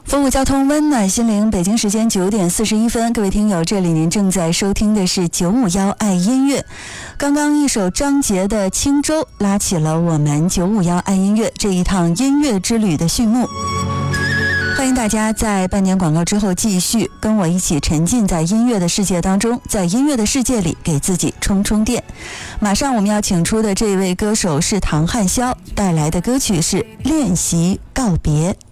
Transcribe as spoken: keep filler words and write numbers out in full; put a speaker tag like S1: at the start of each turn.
S1: 服务交通温暖心灵，北京时间九点四十一分，各位听友，这里您正在收听的是九五幺爱音乐。刚刚一首张杰的《轻舟》拉起了我们九五幺爱音乐这一趟音乐之旅的序幕。欢迎大家在半年广告之后继续跟我一起沉浸在音乐的世界当中，在音乐的世界里给自己充充电。马上我们要请出的这位歌手是唐汉霄，带来的歌曲是《练习告别》。